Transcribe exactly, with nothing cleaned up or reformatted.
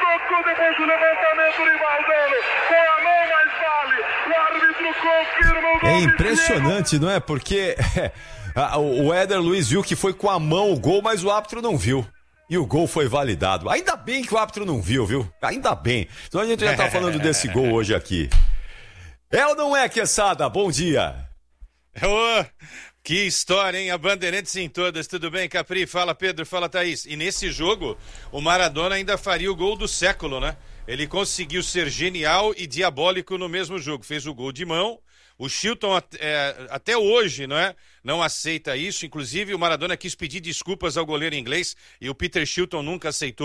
tocou depois do levantamento do Rivaldano. Com a mão, mais vale. O árbitro confirma o gol. É impressionante, não é? Porque o Éder Luiz viu que foi com a mão o gol, mas o árbitro não viu. E o gol foi validado. Ainda bem que o árbitro não viu, viu? Ainda bem. Senão a gente já tá falando desse gol hoje aqui. É ou não é, Quesada? Bom dia. Ô, que história, hein? A Bandeirantes em todas. Tudo bem, Capri? Fala, Pedro. Fala, Thaís. E nesse jogo, o Maradona ainda faria o gol do século, né? Ele conseguiu ser genial e diabólico no mesmo jogo. Fez o gol de mão. O Chilton é, até hoje, não é? Não aceita isso. Inclusive, o Maradona quis pedir desculpas ao goleiro inglês e o Peter Shilton nunca aceitou.